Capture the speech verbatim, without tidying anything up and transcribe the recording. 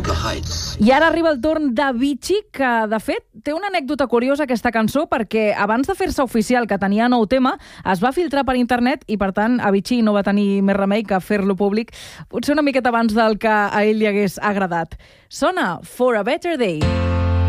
I ara arriba el torn d'Avicii, que, de fet, té una anècdota curiosa aquesta cançó, perquè abans de fer-se oficial que tenia nou tema, es va filtrar per internet i, per tant, Avicii no va tenir més remei que fer-lo públic, potser una miqueta abans del que a ell li hagués agradat. Sona For a Better Day.